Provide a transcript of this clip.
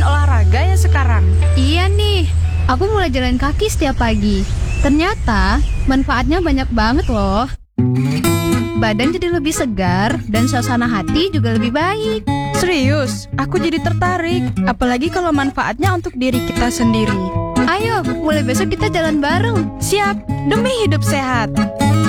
olahraga ya sekarang? Iya nih, aku mulai jalan kaki setiap pagi. Ternyata manfaatnya banyak banget loh. Badan jadi lebih segar dan suasana hati juga lebih baik. Serius, aku jadi tertarik. Apalagi kalau manfaatnya untuk diri kita sendiri. Ayo, mulai besok kita jalan bareng. Siap, demi hidup sehat.